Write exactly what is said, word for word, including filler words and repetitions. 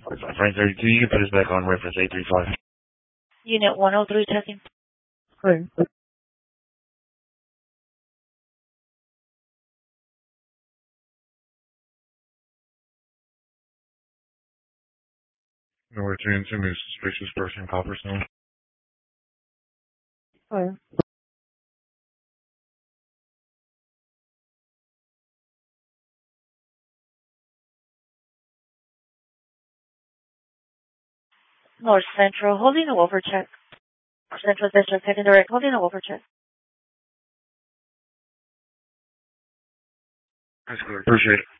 Frank thirty-two, you can put us back on reference eight three five. Unit one oh three checking. Clear. Number two and two, move suspicious person, Copperstone. Clear. North Central, holding a overcheck. Central District, heading direct, holding a overcheck. That's clear. Appreciate it.